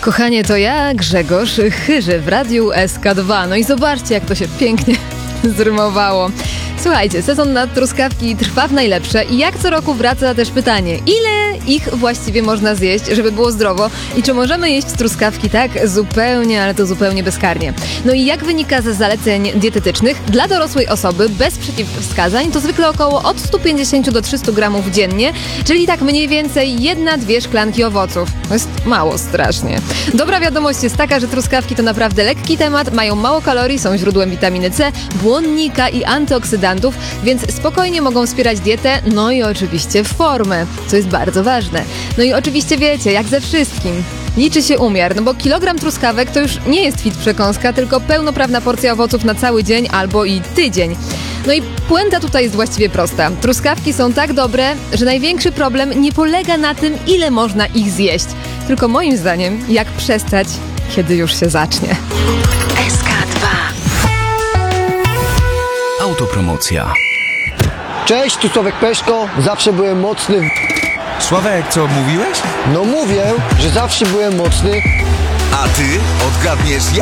Kochanie, to ja, Grzegorz Chyży w Radiu SK2. No i zobaczcie, jak to się pięknie zrymowało. Słuchajcie, sezon na truskawki trwa w najlepsze i jak co roku wraca też pytanie, ile ich właściwie można zjeść, żeby było zdrowo i czy możemy jeść truskawki tak zupełnie, ale to zupełnie bezkarnie. No i jak wynika ze zaleceń dietetycznych, dla dorosłej osoby bez przeciwwskazań to zwykle około od 150 do 300 gramów dziennie, czyli tak mniej więcej 1-2 szklanki owoców. To jest mało strasznie. Dobra wiadomość jest taka, że truskawki to naprawdę lekki temat, mają mało kalorii, są źródłem witaminy C, błonnika i antyoksydantów, więc spokojnie mogą wspierać dietę, no i oczywiście formę, co jest bardzo ważne. No i oczywiście wiecie, jak ze wszystkim, liczy się umiar, no bo kilogram truskawek to już nie jest fit przekąska, tylko pełnoprawna porcja owoców na cały dzień albo i tydzień. No i puenta tutaj jest właściwie prosta. Truskawki są tak dobre, że największy problem nie polega na tym, ile można ich zjeść, tylko moim zdaniem, jak przestać, kiedy już się zacznie. SK2. Autopromocja. Cześć, tu Sławek Peszko, zawsze byłem mocny. Sławek, co mówiłeś? No mówię, że zawsze byłem mocny. A ty odgadniesz